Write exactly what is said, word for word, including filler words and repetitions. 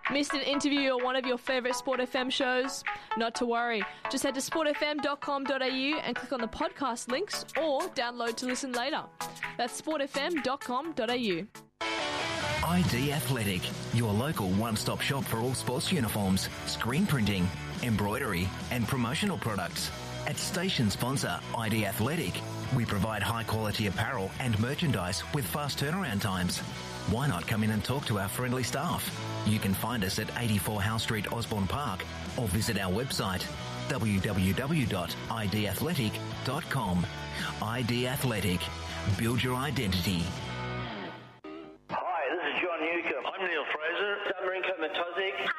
Missed an interview or one of your favourite Sport F M shows? Not to worry. Just head to sport f m dot com dot a u and click on the podcast links or download to listen later. That's sport f m dot com dot a u. I D Athletic, your local one-stop shop for all sports uniforms, screen printing, embroidery and promotional products. At station sponsor I D Athletic, we provide high-quality apparel and merchandise with fast turnaround times. Why not come in and talk to our friendly staff? You can find us at eighty-four Howe Street, Osborne Park, or visit our website w w w dot i d athletic dot com. I D Athletic. Build your identity. Hi, this is John Newcomb. I'm Neil Fraser. I'm Marinko Matozic.